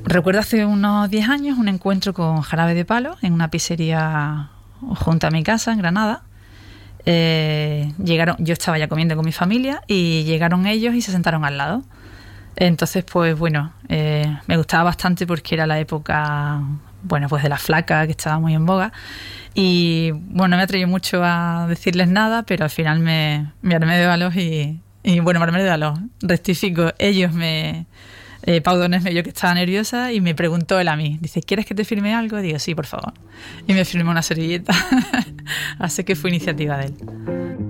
Recuerdo hace unos 10 años un encuentro con Jarabe de Palo en una pizzería junto a mi casa en Granada. Llegaron, yo estaba ya comiendo con mi familia y llegaron ellos y se sentaron al lado. Entonces, pues bueno, me gustaba bastante porque era la época, bueno, pues de la flaca, que estaba muy en boga. Y bueno, no me atreví mucho a decirles nada, pero al final me armé de valor y bueno, me armé de valor. Rectifico, Pau Donés me vio que estaba nerviosa y me preguntó él a mí. Dice, ¿quieres que te firme algo? Digo, sí, por favor. Y me firmó una servilleta. Así que fue iniciativa de él.